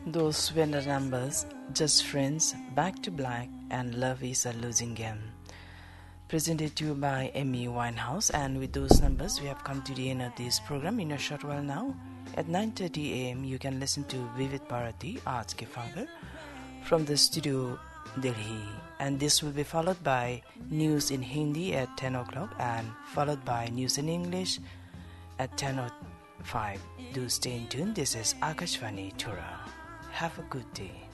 Those were the numbers, Just Friends, Back to Black, and Love is a Losing Game. Presented to you by Amy Winehouse, and with those numbers, we have come to the end of this program. In a short while now, at 9:30 a.m., you can listen to Vivid Bharati, Aaj Ke Father, from the studio Delhi. And this will be followed by news in Hindi at 10 o'clock and followed by news in English at 10:05. Do stay in tune. This is Akashvani Tura. Have a good day.